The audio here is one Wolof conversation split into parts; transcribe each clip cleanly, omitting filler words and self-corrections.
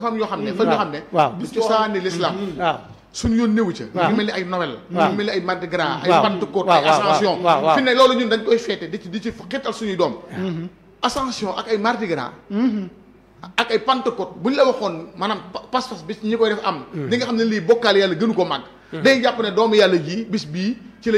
am yoo xam ne fa ñoo xam ne du cosaani l'islam suñu yoon néewu ca ñu mel ni ay Noël ñu mel ni ay Mardi Gras ay Pentecôte ay Ascension fi ne loolu ñun dañ koy féete di ci xeetal suñuy doom Ascension ak ay Mardi Gras ak ay Pentecôte buñ la waxoon maanaam pas-pas bis ñi koy def am di nga xam ne lii bokkaale yàlla gënu ko màgg day jàpp ne doomu yàlla ji bis bii ci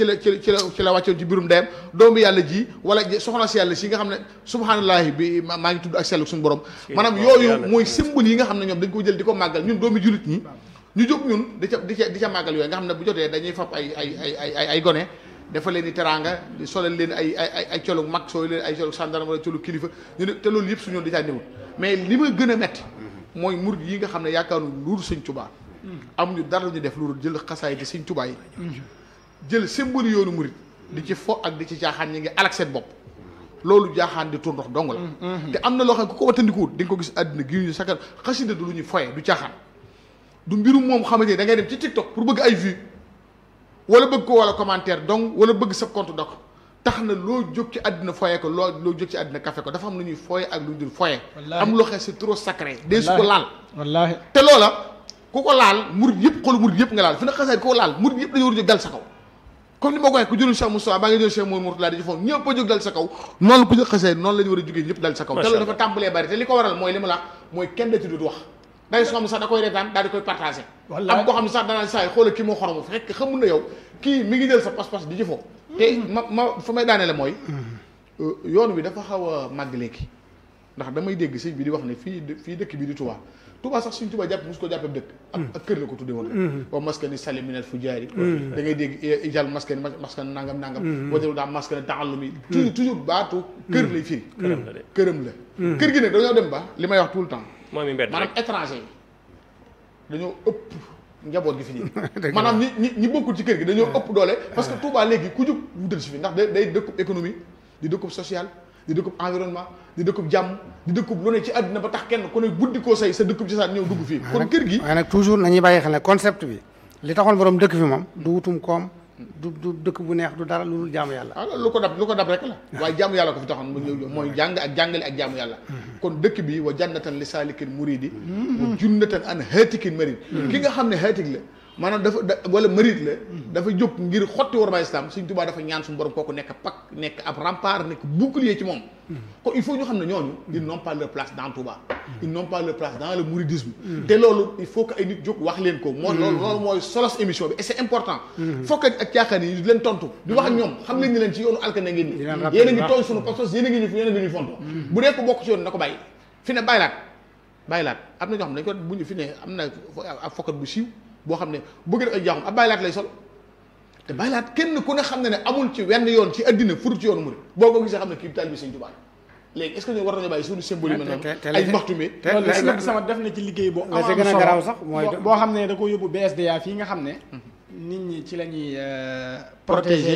la wàccoon ci biirum ndeyam doomu yàlla ji wala soxna si yàlla si nga xam ne subhaanallahi bi maa ngi tudd ak sellu suñu borom maanaam yooyu mooy symbole yi nga xam ne ñoom dañ ko jël di ko màggal ñun doomu jullit ñi ñu jóg ñun di ca màggal yooyu nga xam ne bu jotee dañuy fab ay gone dafa leen di teraanga solal leen ay colu mag soo leen ay colu gendarme wala colu kilifa ñu ne te loolu yëpp suñu di caa néewul mais li ma gën a metti mooy murid yi nga xam ne yaakaaru luuru Sëñ Tuubaa amuñu dara ñu def loolu jël xasaay di Sëñ Tuubaa yi jël symbole yoonu murid di ci fo ak di ci caaxaan ñi ngi alak seen bopp loolu jaaxaan di tur ndox dong la te am na loo xam ne ku ko watandikuwut di nga ko gis àddina gi ñu sakkan xasida du lu ñuy foye du caaxaan du mbirum moom xamante ne da ngay dem ci TikTok pour bëgg ay vues wala bëgg ko wala commentaire donc wala bëgg sa compte donc tax na loo jóg ci àddina foye ko loo jóg ci àddina café ko dafa am lu ñuy foye ak lu dul foye am loo xam c'est trop sacré dee su ko laal wallaahi te loola ku ko laal murid yëpp xoolu murid yëpp nga laal fi na xasaay ku ko laal murid yëpp dañu war a jóg dal sa kaw comme ni ma ko waxee ku jëlul Cheikh Moustapha baa ngi jël Cheikh Mourtada di ci foofu ñëpp a jóg dal sa kaw noonu ku jël xasee noonu la ñu war a jógee ñëpp dal sa kaw te loolu dafa tàmbalee bari te li ko waral mooy li ma la mooy kenn da ci dut wax day soo xam ne sax da koy reetaan daal di koy partagé am koo xam ne sax danaa saa yi xoola kii moo xoromu fekk xamul na yow kii mi ngi jël sa pas-pas di ci foofu te ma fa may daanele mooy yoon wi dafa xaw a màgg léegi ndax damay dégg sëñ bi di wax ne fii dëkk bi di Touba sax suñ Touba jàpp mosu ko jàppee dëkk ak kër la ko tuddee woon wa maskani salim minal fujaari da ngay dégg ijal maskani nangam wajalu daa maskani taallumi toujours baatu kër lay firi këram la kër gi nag dañoo dem ba li may wax tout le temps maanaam étranger yi dañoo ëpp njaboot gi fi nii maanaam ñi bokkul ci kër gi dañoo ëpp doole parce que Touba léegi ku jóg wutal si fi ndax day dëkkub économie di dëkkub social di dëkkub environnement di dëkkub jàmm di dëkkub lu ne ci àddina ba tax kenn ku ne buddi koo say sa dëkkub ci saat ñëw dugg fii kon kër gi waaye nag toujours nañuy bàyyi xel ne concept bi li taxoon borom dëkk fi moom du wutum koom du dëkk bu neex du dara lu dul jaamu yàlla lu ko dab rek la waaye jaamu yàlla ko fi taxoon mu ñëw mooy jàng ak jàngale ak jaamu yàlla kon dëkk bi wa jannatan li saalikin muridi wa junnatan an haatikin marid ki nga xam ne haatik la maanaam dafa wala marid la dafa jóg ngir xotti war ba islam Sëñ Tuubaa dafa ñaan suñu borom kooku nekk pak nekk ab rempart nekk bouclier ci moom kon il faut ñu xam ne ñooñu ils n'ont pas leur place dans Touba ils n'ont pas leur place dans le mouridisme te loolu il faut que ay nit jóg wax leen ko moo loolu mooy solos émission bi et c'est important faut que ak caaxaan yi leen tontu di wax ak ñoom xam leen ni leen ci yoonu alkane ngeen ni yéen a ngi tooñ suñu parce que yéen a ngi ñuy fonto bu dee ko bokk ci yoon na ko bàyyi fi ne bàyyilaat am na ñoo xam ne dañ ko bu ñu fi ne am na ab fokkat bu siiw boo xam ne bëgg def ay jaaxum ab bàyyilaat lay sol te bàyyilaat kenn ku ne xam ne amul ci wenn yoon ci addina furu ci yoonu murid boo ko gisee xam ne kii taalibe Sëñ Tuubaa léegi est-ce que ñu war nañu bàyyi suñu symbole yi mel noonu ay maxtume loolu sama def na ci liggéey boo am gën a garaaw sax mooy boo xam ne da ko yóbbu BSDA fii nga xam ne nit ñi ci la ñuy protéger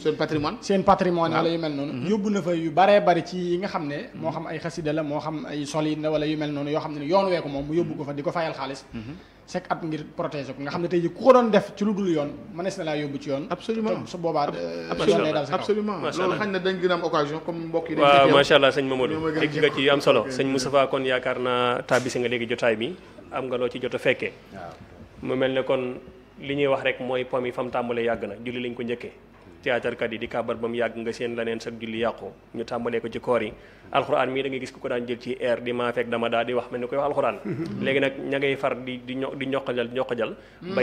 seen patrimoine wala yu mel noonu yóbbu na fa yu baree bari ci yi nga xam ne moo xam ay xasida la moo xam ay solide la wala yu mel noonu yoo xam ne yoon wee ko moom mu yóbbu ko fa di ko fayal xaalis chaque at ngir protéger ko nga xam ne tey ji ku ko doon def ci lu dul yoon mënees na laa yóbbu ci yoon absolument su boobaa yoon lay dal sa kaw absolument loolu xañ na dañ gën a am occasion comme mbokk yi waaw macha allah sëñ Mamadou dégg nga ci am solo sëñ Moustapha kon yaakaar naa tabisi nga léegi jotaay bi am nga loo ci jot a fekkee mu mel ne kon li ñuy wax rek mooy pom yi fa mu tàmbalee yàgg na julli lañ ko njëkkee théâtre kat yi di kàbbar ba mu yàgg nga seen leneen sax julli yàqu ñu tàmbalee ko ci koor yi alxuraan mii da ngay gis ku ko daan jël ci air di maa fekk dama daa di wax mel ni koy wax alxuraan léegi nag ña ngay far di ñoqajal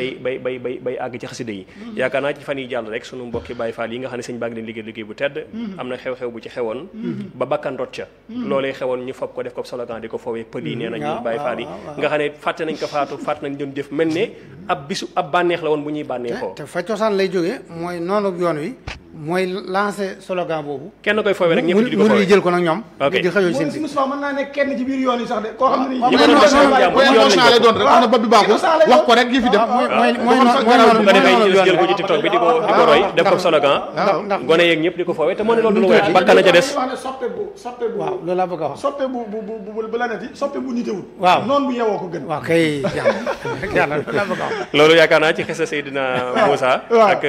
bay àgg ci xasida yi yaakaar naa ci fan yi jàll rek sunu mbokki Baay Faal yi nga xam ne sëñ baa ngi leen liggéey bu tedd am na xew-xew bu ci xewoon ba bakkan rot ca loolee xewoon ñu fob ko def ko slogan di ko foowee pël yi nee nañu Baay Faal yi nga xam ne fàtte nañ ko fàtte nañ doon jëf mel ne ab bànneex la woon bu ñuy bànneexoo te fa cosaan lay jógee mooy noonu yoon wi mooy lancé slogan boobu kenn koy foowee rek ñëpp di ko foowee jël ko nag ñoom di xëyoo seen bi Moustapha mën naa nekk kenn ci biir yoon yi sax de koo xam ne émotion lay doon rek am na bopp bi baaxul wax ko rek yi fi dem mooy jël ko ci TikTok bi di ko roy def ko slogan gone yeeg ñëpp di ko foowee te moo ne loolu du lu wér bakkan na ca des soppe bu waaw loolu laa bëgg a wax soppe bu la neti soppe bu nitewul waaw noonu bu yewoo ko gën waaw kay yàlla loolu laa bëgg a wax loolu yaakaar naa ci xisa Seydina Moussa ak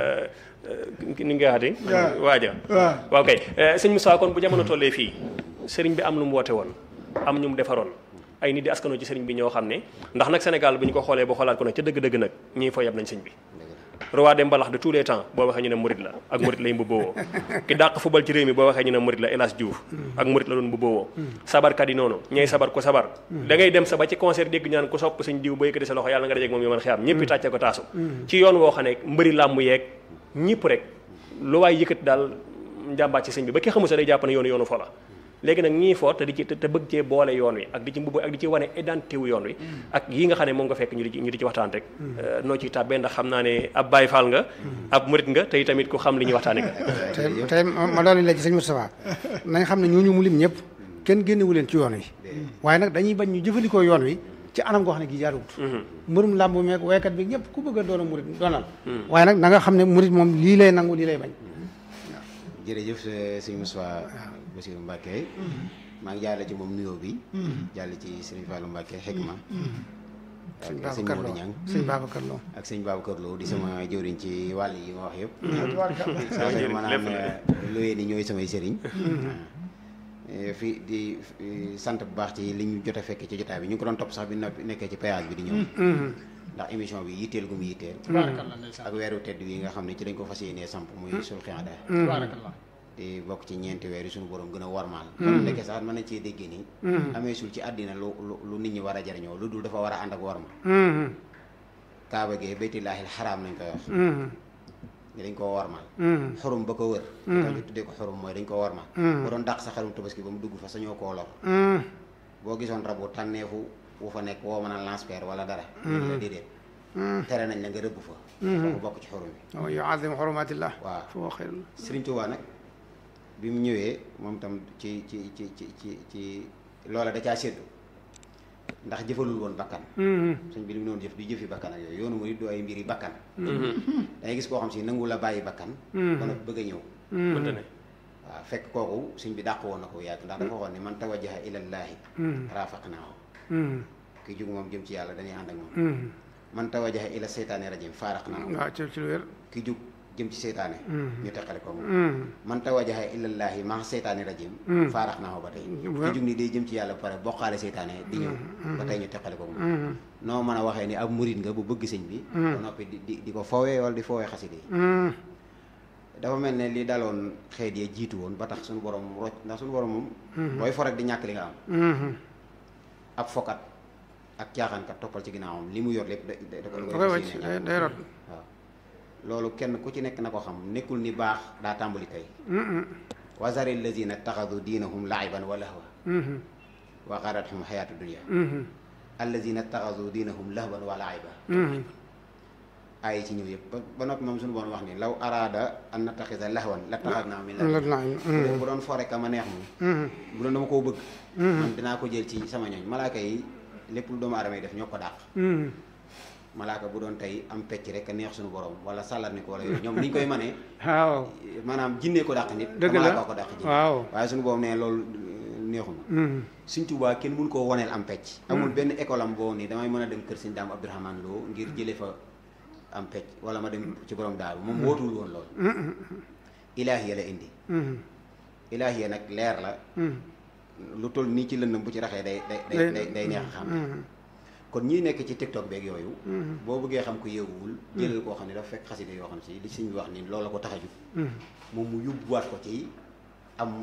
ni nga waxati waaja kay sëñ Moussa kon bu jamono tollee fii sëriñ bi am lu mu woote woon am ñu mu defaroon ay nit di askanoo ci sëriñ bi ñoo xam ne ndax nag Sénégal bu ñu ko xoolee ba xoolaat ko nag ca dëgg-dëgg nag ñii fa yab nañ sëñ bi roi des mbalax de tous les temps boo waxee ñu ne murit la ak murit lay mbubboo ki dàq football ci réew mi boo waxee ñu ne murit la El Hadj Diouf ak murit la doon mbubboo sabarkat yi noonu ñay sabar ku sabar da ngay dem sa ba ci concert dégg ñaan ku sopp sëñ diw ba yëkkati sa loxo yàlla nga dajeeg moom yo man xiyam ñëpp tàccee ko taasu ci yoon woo xam ne mbëri làmb yeeg ñëpp rek lu waay yëkkati daal njàmbaat ci sëñ bi ba ki xamul sa day jàpp ne yoonu fo la léegi nag ñii foo te di ci te bëgg cee boole yoon wi ak di ci mbubb ak di ci wane identité wu yoon wi ak yi nga xam ne moom nga fekk ñu di ci waxtaan rek noo ciy tàbbee ndax xam naa ne ab Baay Faal nga ab murit nga tey tamit ku xam li ñuy waxtaane nga tey ma doon la ci sëñ Moustapha nañ xam ne ñooñu mu lim ñëpp kenn génnewu leen ci yoon wi waaye nag dañuy bañ ñu jëfandikoo yoon wi ci anam goo xam ne gi jaaruwut mbërum làmb meeg waykat bi ñëpp ku bëgg a doon a murit doonal waaye nag da nga xam ne murit moom lii lay nangu lii lay bañ jërëjëf sëñ Moustapha Bassirou Mbacké maa ngi jàll ci moom nuyoo bi jàll ci sëñ Fallou Mbacké Hikma ak sëñ Modou Niang sëñ Babacar Lo ak sëñ Babacar Lo di sama jëwriñ ci wàll yi nga wax yëpp saa su maanaam looyee ni ñooy samay sëriñ fii di sant bu baax ci li ñu jot a fekkee ci jotaay bi ñu ngi ko doon topp sax bi nekkee ci péage bi di ñëw ndax émission bi yitteel gu mu yitteel ak weeru tedd wi nga xam ne ci dañ ko fas yéenee samp muy sul xiada di bokk ci ñeenti weer yi suñu borom gën a warmaal kon nekkee sax mën nañ cee déggee ni amee sul ci àddina lu nit ñi war a jariñoo lu dul dafa war a ànd ak warma kaaba gee baytullaahil xaraam nañ koy wax ni dañ koo warmaal xurum ba ko wër tax ñu tuddee ko xurum mooy dañ koo warmaal bu doon dàq sa xarum tabaski ba mu dugg fa sañoo koo lor boo gisoon rabu tànneefu wu fa nekk woo mën a lance-pierre wala dara la déedéet tere nañ la nga rëbb fa dafa bokk ci xurum bi yu'azzim hurumatillah waaw foo xëy Sëriñ Tuubaa nag bi mu ñëwee moom tam ci loola da caa séddu ndax jëfalul woon bakkan sëñ bi li mu doon jëf du jëfi bakkan ak yooyu yoonu mu du ay mbiri bakkan dangay gis koo xam si nangu la bàyyi bakkan ba nag bëgg a ñëw mënta ne waaw fekk kooku sëñ bi dàq woon na ko yàgg ndax dafa waxoon ne man tawajjaha ilallaahi raafaqnaahu ki jug moom jëm ci yàlla dañuy ànd ak moom man tawajjaha ila seytaane rajim faaraqnaahu waaw ci lu wér ki jug jëm ci seytaane ñu teqale ko moom man tawajjaha ilallaahi ma seytaane rajim faaraqnaahu ba tey ki jug ni day jëm ci yàlla ba pare bokkaale seytaane di ñëw ba tey ñu teqale ko moom noo mën a waxee ni ab murit nga bu bëgg sëñ bi ba noppi di ko foowee wala di foowee xasida yi dafa mel ne li daloon xeet yi jiitu woon ba tax suñu borom rocc ndax suñu borom moom booy fo rek di ñàkk li nga am ab fokat ak caaxaankat toppal ci ginnaawam li mu yor lépp da koy wàcc day rot waaw loolu kenn ku ci nekk na ko xam nekkul ni baax daa tàmbali tey wazari allazina taxadu diinahum laiban wa lahwa wa garathum xayaatu dunia allazina taxadu diinahum lahwan wa laiba ay ci ñëw yëpp ba noppi moom suñu boon wax ni law araada an nattaxida lahwan la taxadnaa min bu doon fore ka ma neex moom bu doon dama koo bëgg man dinaa ko jël ci sama ñooñ malaaka yi lépp lu doomu aadama yi def ñoo ko dàq malaaka bu doon tey am pecc rek a neex suñu borom wala sàllar ni ko wala yooyu ñoom niñ koy manee waaw maanaam jinnee ko dàq nit dëgg la malaaka ko dàq jinne waaw waaye suñu borom ne loolu neexuma Sëñ Tuubaa kenn mënu koo woneel am pecc amul benn école am boo nii damay mën a dem kër Sëñ Daam Abdourahmane Lo ngir jële fa am pecc wala ma dem ci borom daaru moom wootul woon loolu ilaahiya la indi ilaahiya nag leer la lu toll nii ci lëndëm bu ci raxee day neex a xam kon ñi nekk ci TikTok beeg yooyu boo bëggee xam ko yeewuwul jëlal koo xam ne dafa fekk xasida yoo xam si li sëñ bi wax ni loolu la ko tax a jug moom mu yóbbuwaat ko ci am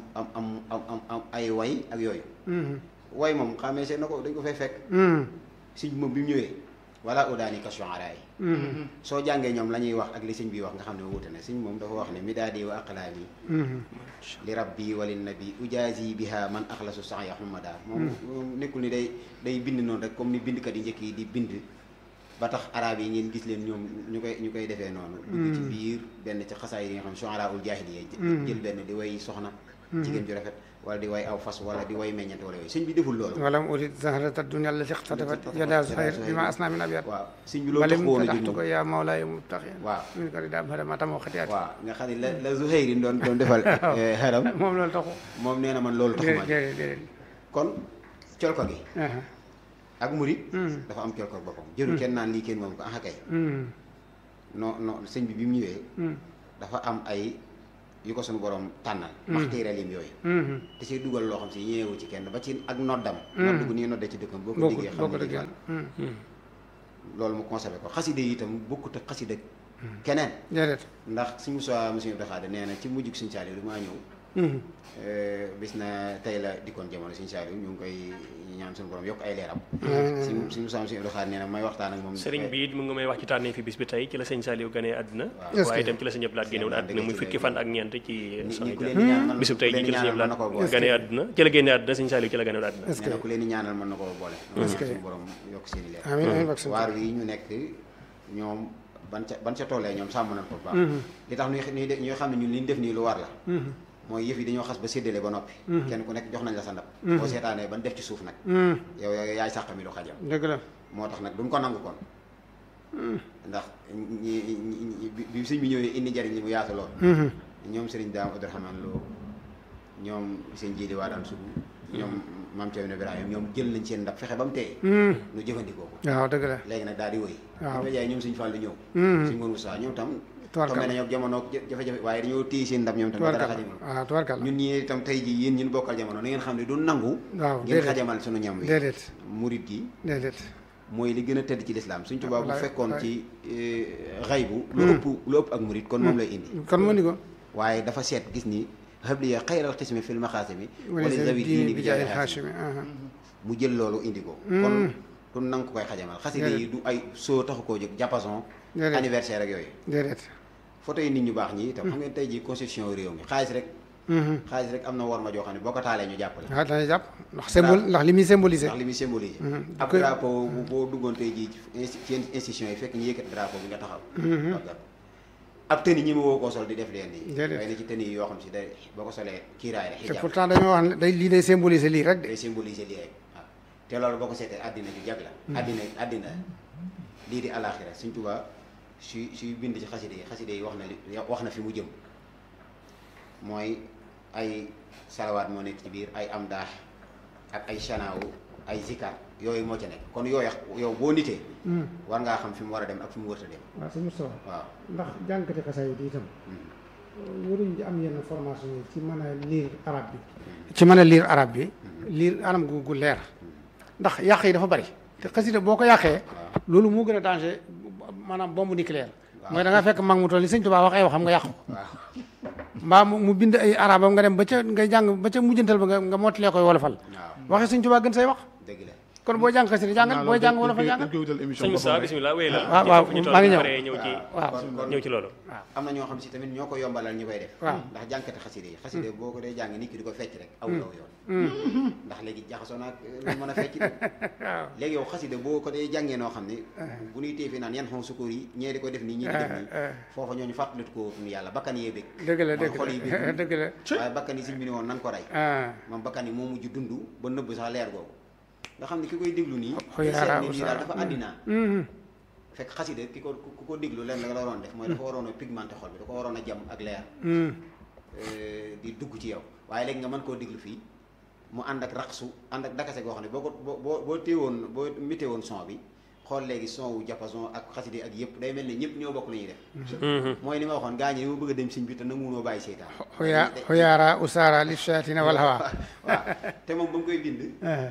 ay way ak yooyu way moom xamee seen na ko dañ ko fay fekk sëñ bi moom bi mu ñëwee wala udaani ka shu'araa yi soo jàngee ñoom la ñuy wax ak li sëñ bi wax nga xam ne wuute na sëñ moom dafa wax ne midaadi wa aqlaami li rabbi wa lin nabi ujaazi biha man axlasu sa'ya humada moom nekkul ni day bind noonu rek comme ni bindkat yi njëkk yi di bind ba tax arab yi ngeen gis leen ñoom ñu koy defee noonu dugg ci biir benn ci xasaay yi nga xam ne shu'araa'ul jaahiliyya jël benn di way soxna jigéen ju rafet wala di way aw fas wala di way meññante wala yooyu sëñ bi deful loolu wala mu urid zahrata dunya allati iqtatafat yada zuhair bima asna min abyad waaw sëñ bi loolu tax ko woon a jóg ko ya mawlaaya mubtaxiyan waaw min ko daa bada ma tamoo xatiyaat waaw nga xam ne la Zuhayr doon defal xaram moom loolu taxu moom nee na man loolu taxuma kon col ko gi ak murit dafa am col ko boppam jëru kenn naan lii kenn moom ko axa kay non sëñ bi mu ñëwee dafa am ay yu ko suñu borom tànnal maxtéeralim yooyu te ci dugal loo xam si ñëwewu ci kenn ba ci ak noddam nodd gu nii nodde ci dëkkam boo ko déggee xam ne loolu mu conservé ko xaside yi itam bokkut ak xaside keneen ndax suñu Moussa monsieur Abdou Khadre nee na ci mujjug Sëñ Saaliw du maa ñëw bis na tey la dikkoon jamono Sëñ Saaliw ñu ngi koy ñaan suñu borom yokk ay leeram suñu Moussa monsieur Abdou Khadre nee na may waxtaan ak moom sëriñ bi it mu ngi may wax ci tànnee fi bis bi tey ci la Sëñ Saaliw ganee àddina waaye itam ci la Sëñ Abdou Lahad génnewoon àddina muy fukki fan ak ñeent ci bisub tey ji ci la Sëñ Abdou Lahad ganee àddina ci la génnee àddina Sëñ Saaliw ci la ganewoon àddina nee na ku leen di ñaanal mën na koo boole suñu borom yokk seen i leer waar wi ñu nekk ñoom ban ca tollee ñoom sàmm nañ ko bu baax li tax ñuy xam ne ñun li ñu def nii lu war la mooy yëf yi dañoo xas ba séddale ba noppi kenn ku nekk jox nañ la sa ndab boo seetaanee ban def ci suuf nag yow yaay sàq mi lu xajam dëgg la moo tax nag duñ ko nangu kon ndax bi sëñ bi ñëwee indi njariñ li mu yaatu lool ñoom sëriñ Daam Abdourahmane Lo ñoom sëñ Jili waa daan sugu ñoom maam Thierno Ibrahima ñoom jël nañ seen ndab fexe ba mu tey nu jëfandikoo ko waaw dëgg la léegi nag daal di wëy waaw ñu jaay ñoom suñu Fallu ñëw suñ Mourou Moussa ñoom tam tombé nañoo jamono jafe-jafe waaye dañoo téye seen ndab ñoom tam dara xajamal waaw tubarkalla ñun ñi itam tey ji yéen ñun bokkal jamono na ngeen xam ne du nangu ngeen xajamal suñu ñam wi déedéet murit gi déedéet mooy li gën a tedd ci lislaam suñ tubaab bu fekkoon ci xaybu lu ëpp ak murit kon moom lay indi kon moo ni ko waaye dafa seet gis ni xabliya xayral xismi fil maxaasimi wala zawi diini bi jaay haashimi mu jël loolu indi ko kon du nangu ko koy xajamal xasida yi du ay soo taxu koo jóg jàppason anniversaire ak yooyu déedéet photo yi nit ñu baax ñi itam xam ngeen tey ji constitution réew mi xaalis rek am na war ma joo xam ne boo ko taalee ñu jàppale waaw dañuy jàpp ndax li muy symbolisé ab drapeau boo duggoon tey ji ci institution yi fekk ñu yëkkat drapeau bi nga taxaw ab tëni ñi ma woo koo sol di def leen nii waaye na ci tëni yoo xam si day boo ko solee kiiraay rek te pourtant dañoo wax ne lii day symbolisé lii rek de day symbolisé lii rek waaw te loolu boo ko seetee àddina ju jag la àddina lii di alaxira Sëñ Tuubaa suy bind ci xaside yi wax na fi mu jëm mooy ay salawaat moo nekk ci biir ay amdaax ak ay chanaaw ay zikar yooyu moo ci nekk kon yooyu yow boo nitee war ngaa xam fi mu war a dem ak fi mu wërta dem waaw sëñ Moustapha waaw ndax jànkati xasaay yi itam waruñ di am yenn formation yi ci mën a lire arabe bi ci mën a lire arabe bi lire anam gu leer ndax yàq yi dafa bari te xasida boo ko yàqee loolu moo gën a danger maanaam bombe nucléaire mooy da nga fekk mag mu toll ni Sëñ Tuubaa wax ay waxam nga yàqu mbaa mu bind ay arabam nga dem ba ca nga jàng ba ca mujjantal ba nga mottalee koy wolofal waxe Sëñ Tuubaa gën say wax kon boo jàng xasida jàngal booy jàng wolofal jàngal sëñ Moussa bismillah wéy la waaw maa ngi ñëw ci loolu am na ñoo xam si tamit ñoo ko yombalal ñu koy def ndax jànkati xasida yi boo ko dee jàng nit ki di ko fecc rek aw yoon ndax léegi jaxasoo naag lu mën a fecc léegi yow xasida boo ko dee jàngee noo xam ne bu ñuy téefi naan yan xon sukkur yi ñee di ko def nii ñii di def nii foofa ñooñu fàttalit ko tun yàlla bakkan yee bég xol yi bég dëgg la waaye bakkan yi suñ bi ne woon nan ko rey moom bakkan yi moo mujj dund ba nëbb sax leer googu nga xam ne ki koy déglu nii seet nit ñi daal dafa àddina fekk xasida ku ko déglu leen la waroon def mooy dafa waroon a pigmenté xol bi da ko waroon a jam ak leer di dugg ci yow waaye léegi nga mën koo déglu fii mu ànd ak raqsu ànd ak dakase goo xam ne boo téewoon boo mité woon son bi xool léegi son wu jàppason ak xasida ak yëpp day mel ne ñëpp ñoo bokk lu ñuy def mooy li ma waxoon gaañe yi ma bëgg a dem siñ bi te nag munoo bàyyi seytaan xuyaara usaara li shayatina wal hawa waaw te moom ba mu koy bind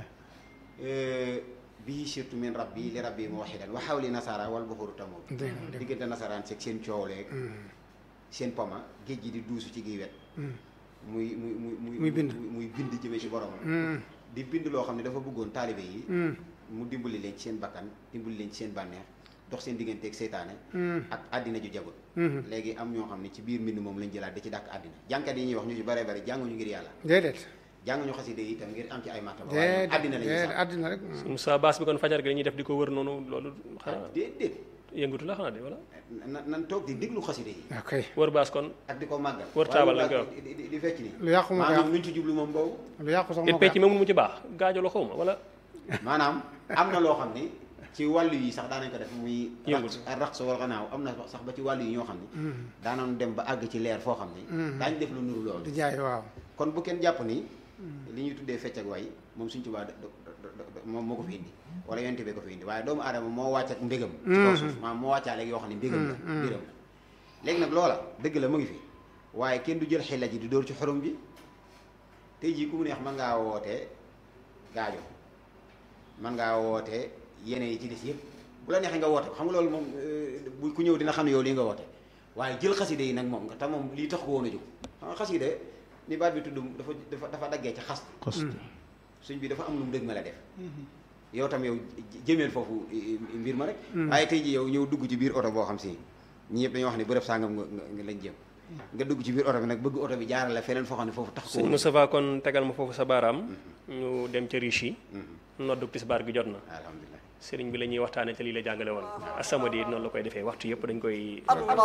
bii surtout min rabbi li rabbi muwahidan wa hawli nasara wal buxuru tamul diggante nasaraan seeg seen coowleeg seen poma géej gi di duusu ci gi wet muy bind jëmee ci boromam di bind loo xam ne dafa bëggoon taalibe yi mu dimbali leen ci seen bakkan dimbali leen ci seen bànneex dox seen digganteeg seytaane ak àddina ju jagul léegi am ñoo xam ne ci biir mbind moom lañ jëlaat di ci dàq àddina jànkat yi ñuy wax ñu ci bare bare jànguñu ngir yàlla déedéet jànguñu xasida yi itam ngir am ci ay martaba waaye àddina lañuy sax àddina rek Moussa baas bi kon fajar gi dañuy def di ko wër noonu loolu xanaa déedéet yëngutu la xanaa de wala nan toog di déglu xasida yi ok wër baas kon ak di ko màggal wër taabal lañ ko wax di fecc ni lu yàqu ma maanaam luñ ci jublu moom boobu lu yàqu sax it pecc moom mu ci baax gaajo la xaw ma wala maanaam am na loo xam ni ci wàllu yi sax daanañ ko def muy yëngut raqs wal ghanaaw am na sax ba ci wàllu yi ñoo xam ni daanoon dem ba àgg ci leer foo xam ni daañ def lu nuru loolu di jaay waaw kon bu kenn jàpp ni li ñuy tuddee fecc ak way moom Sëñ Tuubaa moom moo ko fi indi wala yonent bi ko fi indi waaye doomu aadama moo wàcc ak mbégam ci kaw suuf maanaam moo wàccaale yoo xam ne mbégam la mbiram léegi nag loola dëgg la mu ngi fi waaye kenn du jël xilla ji di dóor ci xorom bi. tey jii ku mu neex mën ngaa woote gaajo mën ngaa woote yeneen yi ci des yëpp bu la neexee nga woote ko xam nga loolu moom bu ku ñëw dina xam ne yow lii nga woote waaye jël xaside yi nag moom nga te moom lii tax ko woon a jóg xam nga xaside ni baat bi tudd dafa daggee ci xas suñ bi dafa am lu mu dëgg ma la def yow tam yow jëmeel foofu mbir ma rek waaye tey jii yow ñëw dugg ci biir oto boo xam si ñi ñëpp dañoo wax ne bërëb sàngam nga lañ jëm nga dugg ci biir oto bi nag bëgg oto bi jaarale feneen foo xam ne foofu tax ko. sëñ Moustapha kon tegal ma foofu sa baaraam. ñu dem ca riche yi. noddu tisbaar gi jot na. alhamdulilah sëriñ bi la ñuy waxtaanee te lii la jàngale woon. As-Samadiyya noonu la koy defee waxtu yëpp dañ koy.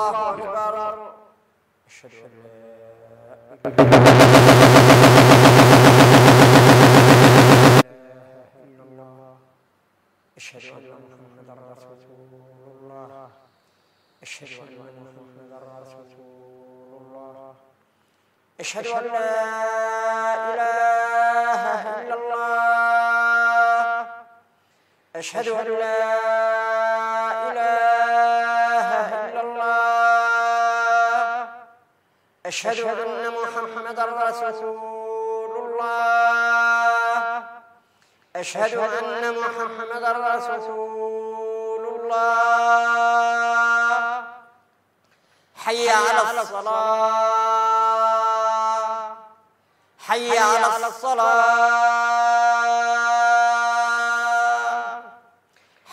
أشهد أن لا إله إلا الله أشهد أن لا إله إلا الله أشهد أن محمدا رسول الله أشهد أن محمدا رسول الله حي على الصلاة حي على الصلاة